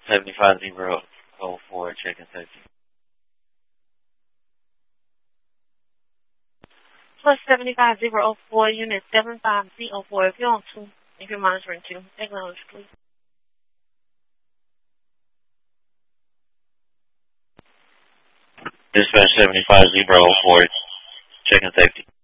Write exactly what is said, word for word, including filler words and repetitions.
seventy-five zero oh four, checking safety. Plus seventy-five zero oh four, unit seven five zero four. If you're on two, if you're monitoring two, acknowledge, please. Dispatch seventy-five zero oh four, checking safety.